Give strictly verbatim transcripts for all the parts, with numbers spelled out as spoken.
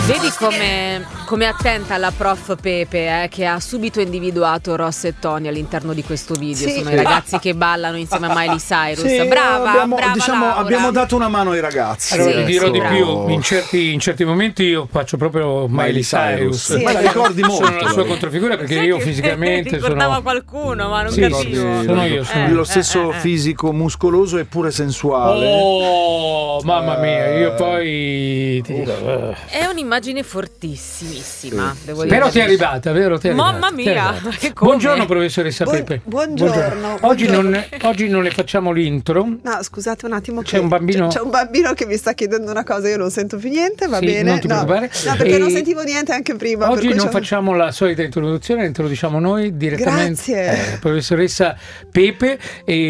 Vedi come, come attenta la prof Pepe, eh, che ha subito individuato Ross e Tony all'interno di questo video. Sì. Sono i ragazzi che ballano insieme a Miley Cyrus. Sì, brava, abbiamo, brava diciamo, Laura. abbiamo dato una mano ai ragazzi. Allora, Sì, dirò di ecco. più, in certi, in certi momenti io faccio proprio Miley Cyrus. Sì, ma la ricordi molto. Sono la sua controfigura perché Sai io che fisicamente ricordava sono... qualcuno, ma non Sì, capisco. sì, sono io, sono Eh, lo eh, stesso eh, eh. fisico muscoloso eppure sensuale. Oh, mamma mia, io poi... ti dico, eh. È un'immagine fortissimissima, devo dire. Però ti è arrivata, vero? Ti è Mamma arrivata, ti è mia, arrivata. che come? Buongiorno professoressa Buon- Pepe. buongiorno, Oggi buongiorno. non, oggi non le facciamo l'intro. No, scusate un attimo. C'è che- un bambino- C'è, c'è un bambino che mi sta chiedendo una cosa, io non sento più niente, va Sì, bene. non ti no, preoccupare. no, perché E non sentivo niente anche prima. per Oggi cui non c'ho- facciamo la solita introduzione, la introduciamo noi direttamente. Grazie. Eh, professoressa Pepe,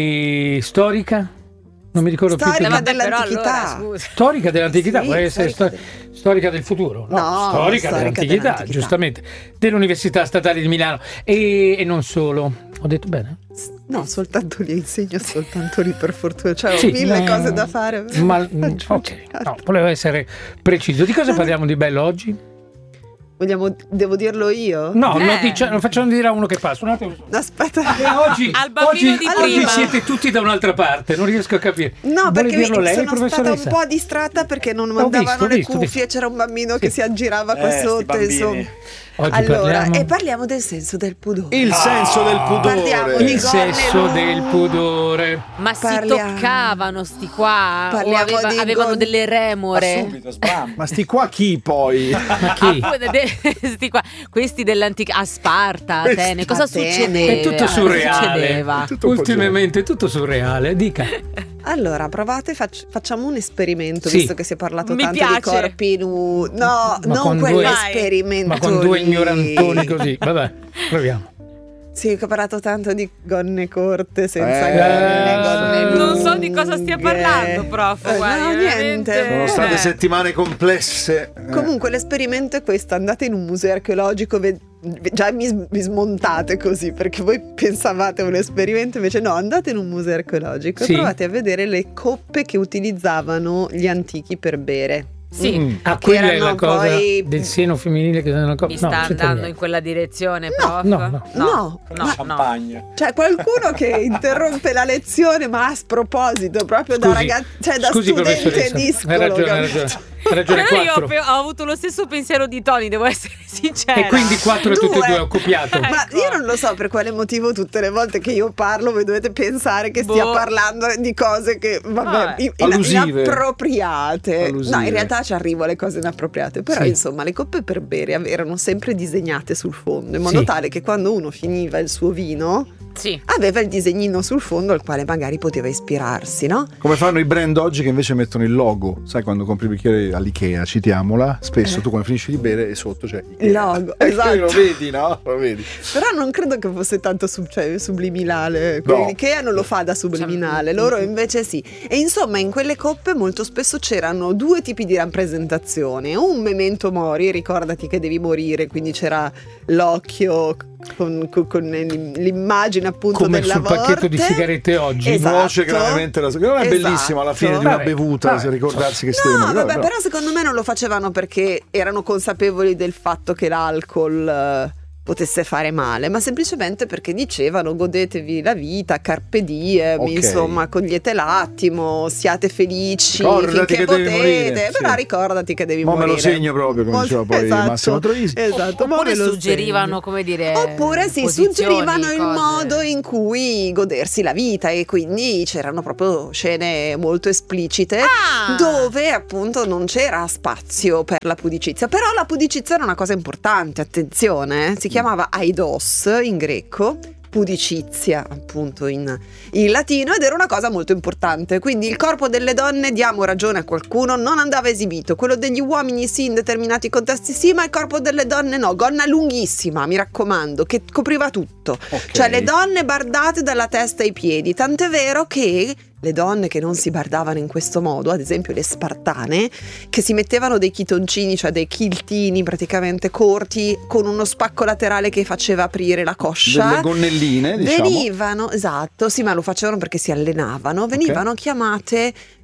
e storica? Non mi ricordo Storica più. che- Vabbè, dell'antichità. però allora, scusa. Storica dell'antichità, Sì, può essere storica sto- storica del futuro, no, No, storica, storica dell'antichità, dell'antichità. giustamente, dell'Università Statale di Milano e, e non solo. Ho detto bene? No, soltanto lì, insegno soltanto lì per fortuna. Cioè, ho Sì, mille no, cose da fare. Ma Faccio ok, cercare. no, volevo essere preciso. Di cosa parliamo di bello oggi? Vogliamo, devo dirlo io? No, Eh. lo, dicia- lo facciamo dire a uno che passa. Un attimo. Aspetta. Eh, oggi, Al bambino oggi, di oggi prima. siete tutti da un'altra parte, non riesco a capire. No, Vuole perché mi- dirlo lei, sono stata un professoressa? po' distratta perché non Ho mandavano visto, ho le visto, ho cuffie, visto. c'era un bambino che Sì. si aggirava qua Eh, sti sotto, bambini. insomma. Oggi Allora, parliamo e parliamo del senso del pudore. Il senso del Parliamo pudore. di il gonne sesso lunghe. del pudore. Ma si Parliamo- toccavano sti qua? O Parliamo aveva- di avevano gon- delle Ma remore? subito, sbam. Ma sti qua chi poi? Ma Ah, chi? poi de- de- sti qua, questi dell'antica a Sparta, a Questi- Atene, cosa Atene. succedeva? È tutto Cosa surreale. succedeva? Tutto un po' Ultimamente è tutto surreale. Dica. Allora, provate, fac- facciamo un esperimento, Sì. visto che si è parlato Mi tanto piace. di corpi nu. No, Ma con non due- quell'esperimento. Ma con due lì. ignorantoni così. Vabbè, proviamo. Sì, che ho parlato tanto di gonne corte, senza Eh. gonne, gonne lunghe. Non so di cosa stia parlando, prof, Eh, guardi, no, veramente. niente. Sono state Eh. settimane complesse. Eh. Comunque l'esperimento è questo, andate in un museo archeologico, ve- già mi, mi smontate così perché voi pensavate a un esperimento, invece no, andate in un museo archeologico Sì. e provate a vedere le coppe che utilizzavano gli antichi per bere. Sì, Mm. Ah, quella è erano la cosa poi- del seno femminile che non mi sta no, c'entra andando niente. in quella direzione, prof? no, no. No, no, ma- no. Champagne. Cioè qualcuno che interrompe la lezione ma a sproposito, proprio da Scusi, ragazzi, cioè da scusi, studente professoressa, discolo. hai ragione, hai capito? ragione. Hai ragione, Però io ho, quattro. pe- ho avuto lo stesso pensiero di Tony, devo essere sincera. E quindi quattro e tutti e Due. due ho copiato. Ma Ecco. io non lo so per quale motivo tutte le volte che io parlo voi dovete pensare che stia Boh. parlando di cose che vabbè, Vabbè. in- in- Allusive. inappropriate. Allusive. No, in realtà ci arrivo alle cose inappropriate, però Sì. insomma le coppe per bere erano sempre disegnate sul fondo, in modo Sì. tale che quando uno finiva il suo vino Sì. aveva il disegnino sul fondo al quale magari poteva ispirarsi, no? Come fanno i brand oggi che invece mettono il logo. Sai, quando compri il bicchiere all'Ikea, citiamola, spesso Eh. tu quando finisci di bere e sotto c'è Ikea. Il logo, E esatto. lo vedi, no? Lo vedi. Però non credo che fosse tanto sub- cioè, subliminale. Quelli No. L'Ikea non lo fa da subliminale, loro invece sì. E insomma, in quelle coppe molto spesso c'erano due tipi di rappresentazione. Un memento mori, ricordati che devi morire, quindi c'era l'occhio con, con- con l'immagine appunto Come della sul morte. pacchetto di sigarette oggi. Esatto. Nuoce gravemente la che non è Esatto. bellissimo alla fine di una Vabbè, bevuta, vabbè. se ricordarsi che si No, deve morire. vabbè, Però- però secondo me non lo facevano perché erano consapevoli del fatto che l'alcol eh, potesse fare male, ma semplicemente perché dicevano godetevi la vita, carpe diem, Ok. insomma, cogliete l'attimo, siate felici Ricordati finché che devi potete, morire, però sì. ricordati che devi Mo me morire. lo segno proprio, come Mo- diceva poi esatto, Massimo Troisi. Esatto, mo Oppure me lo suggerivano, segno. come dire, Oppure sì, posizioni, suggerivano il cose. modo in cui godersi la vita e quindi c'erano proprio scene molto esplicite Ah! dove appunto non c'era spazio per la pudicizia. Però la pudicizia era una cosa importante, attenzione, eh. Si chiamava aidos in greco, pudicizia appunto in, in latino, ed era una cosa molto importante. Quindi il corpo delle donne, diamo ragione a qualcuno, non andava esibito, quello degli uomini sì in determinati contesti sì, ma il corpo delle donne no, gonna lunghissima, mi raccomando, che copriva tutto. Ok. Cioè le donne bardate dalla testa ai piedi, tant'è vero che le donne che non si bardavano in questo modo, ad esempio le spartane, che si mettevano dei chitoncini, cioè dei chiltini praticamente corti con uno spacco laterale che faceva aprire la coscia, Delle gonnelline, diciamo. venivano, esatto, sì, ma lo facevano perché si allenavano, venivano chiamate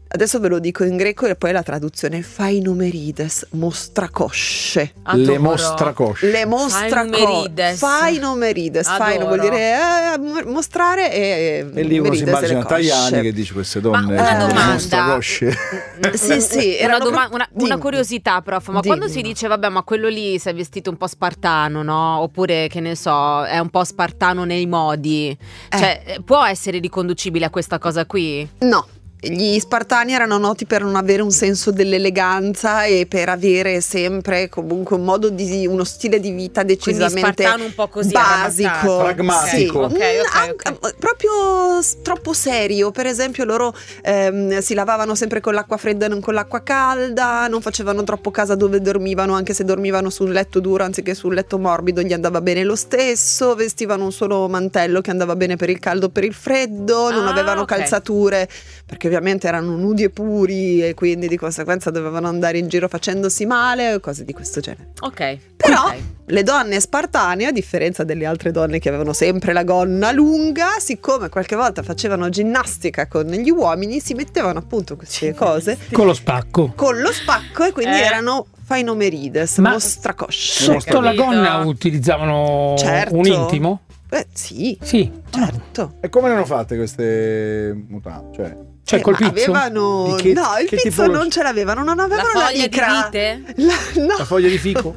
Adesso ve lo dico in greco e poi la traduzione Phainomerides, mostracosce. Adoro. Le mostracosce. Le mostracosce. Phainomerides. Phainomerides. Adoro. Phaino vuol dire eh, mostrare e E lì uno si merides immagina le cosce. Tajani che dice queste donne Ma una le domanda. mostracosce. Sì, sì, Una, erano doma- pro- una- una Dimmi. curiosità, prof, ma quando si Dimmi. dice vabbè, ma quello lì si è vestito un po' spartano, no? Oppure che ne so, è un po' spartano nei modi, cioè può essere riconducibile a questa cosa qui? No. Gli Spartani erano noti per non avere un senso dell'eleganza e per avere sempre comunque un modo di uno stile di vita decisamente spartano un po' così, basico, arramazzato. Pragmatico. Sì. Ok, ok, Mm, ok. anche- proprio s- troppo serio. Per esempio, loro ehm, si lavavano sempre con l'acqua fredda e non con l'acqua calda, non facevano troppo casa dove dormivano, anche se dormivano su un letto duro anziché su un letto morbido, gli andava bene lo stesso. Vestivano un solo mantello che andava bene per il caldo o per il freddo, non Ah, avevano ok. calzature perché ovviamente erano nudi e puri e quindi di conseguenza dovevano andare in giro facendosi male o cose di questo genere. Ok. Però ok. le donne spartane, a differenza delle altre donne che avevano sempre la gonna lunga, siccome qualche volta facevano ginnastica con gli uomini, si mettevano appunto queste cose Con lo spacco. con lo spacco e quindi Eh. erano Phainomerides, Ma mostracosce. Sotto la capito. gonna utilizzavano Certo. un intimo? Eh, sì, Sì. certo. E come erano fatte queste mutande? Cioè, Cioè Eh, col ma pizzo? avevano Di che- no, il che pizzo tipologia? non ce l'avevano, non La avevano la, foglia di licra. vite? La, no. la foglia di fico?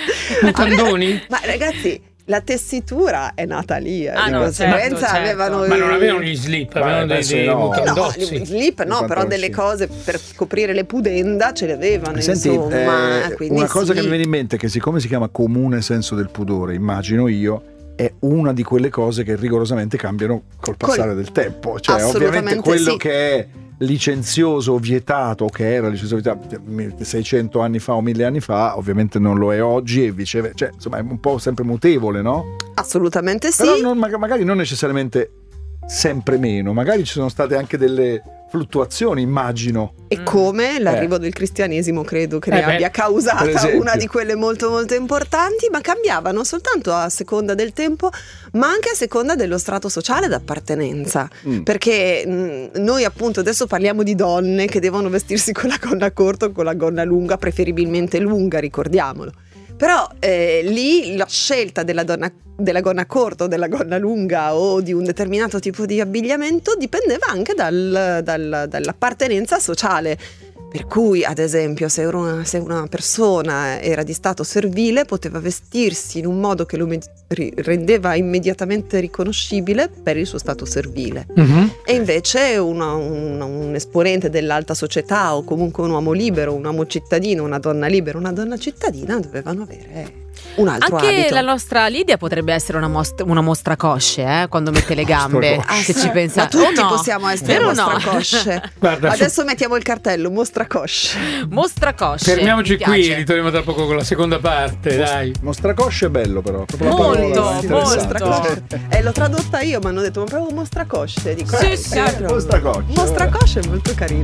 Mutandoni? Ma ragazzi, la tessitura è nata lì, eh, Ah, di no, conseguenza certo, certo. avevano Ma non i- avevano gli slip, Beh, avevano dei, penso dei no. No, mutandozzi. i slip no, I però delle pantaloncini. cose per coprire le pudenda ce le avevano, Senti, insomma. eh, quindi una cosa sì. che mi viene in mente è che siccome si chiama comune senso del pudore, immagino io, è una di quelle cose che rigorosamente cambiano col passare del tempo. Cioè, Assolutamente ovviamente quello sì. che è licenzioso, vietato, che era licenzioso, vietato seicento anni fa o mille anni fa, ovviamente non lo è oggi e viceversa. Cioè, insomma, è un po' sempre mutevole, no? Assolutamente sì. Però non- ma- magari non necessariamente sempre meno, magari ci sono state anche delle fluttuazioni, immagino. E come l'arrivo del cristianesimo credo che Eh ne beh, abbia per causata esempio. una di quelle molto molto importanti, ma cambiavano soltanto a seconda del tempo, ma anche a seconda dello strato sociale d'appartenenza. Mm. Perché mh, noi appunto adesso parliamo di donne che devono vestirsi con la gonna corta o con la gonna lunga, preferibilmente lunga, ricordiamolo. Però eh, lì la scelta della, donna, della gonna corta o della gonna lunga o di un determinato tipo di abbigliamento dipendeva anche dal- dal- dall'appartenenza sociale. Per cui, ad esempio, se una, se una persona era di stato servile, poteva vestirsi in un modo che lo me- ri- rendeva immediatamente riconoscibile per il suo stato servile. Mhm. E invece una- una- un esponente dell'alta società o comunque un uomo libero, un uomo cittadino, una donna libera, una donna cittadina dovevano avere un altro Anche abito. la nostra Lidia potrebbe essere una, most- una mostracosce, eh, quando mette le gambe. Mostracosce. Se ci pensa. Ma tutti o no? possiamo essere Vero o no? mostracosce. Guarda, Adesso mettiamo il cartello mostracosce. Mostracosce. fermiamoci mi piace. qui, ritorniamo tra poco con la seconda parte, dai. Mostracosce è bello però, proprio la Molto, parola è interessante. Mostracosce. Eh, l'ho tradotta io, mi hanno detto ma proprio mostracosce. Dico, Sì, eh, sì. proprio- Mostracosce. Mostracosce è molto carino.